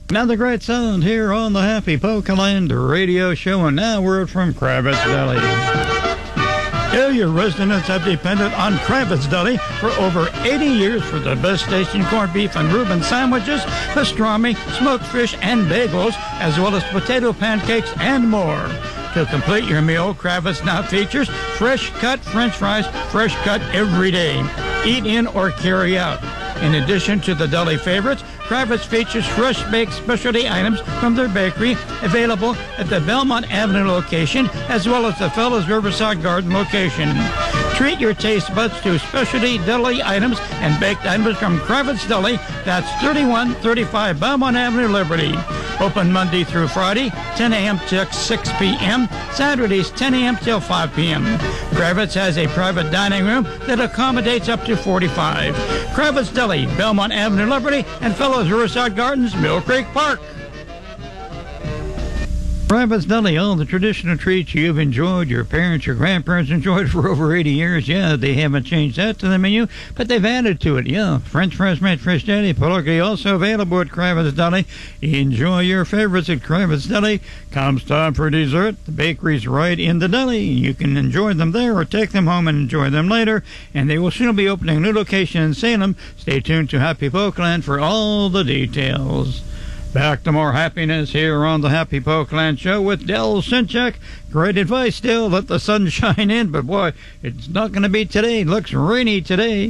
Another great sound here on the Happy Pokeland radio show, and now word from Kravitz Deli. Area residents have depended on Kravitz Deli for over 80 years for the best tasting corned beef and Reuben sandwiches, pastrami, smoked fish, and bagels, as well as potato pancakes and more. To complete your meal, Kravitz now features fresh cut French fries, fresh cut every day. Eat in or carry out. In addition to the deli favorites, Kravitz features fresh baked specialty items from their bakery available at the Belmont Avenue location as well as the Fellows Riverside Garden location. Treat your taste buds to specialty deli items and baked items from Kravitz Deli. That's 3135 Belmont Avenue, Liberty. Open Monday through Friday, 10 a.m. till 6 p.m., Saturdays 10 a.m. till 5 p.m. Kravitz has a private dining room that accommodates up to 45. Kravitz Deli, Belmont Avenue, Liberty, and Fellows Riverside Gardens, Mill Creek Park. Kravitz Deli, all the traditional treats you've enjoyed, your parents, your grandparents enjoyed for over 80 years. Yeah, they haven't changed that to the menu, but they've added to it. Yeah, French fries, mashed fish deli, pierogi, also available at Kravitz Deli. Enjoy your favorites at Kravitz Deli. Comes time for dessert. The bakery's right in the deli. You can enjoy them there or take them home and enjoy them later. And they will soon be opening a new location in Salem. Stay tuned to Happy Pokeland for all the details. Back to more happiness here on the Happy Pokeland Show with Del Sinchek. Great advice, Del. Let the sun shine in, but boy, it's not going to be today. Looks rainy today.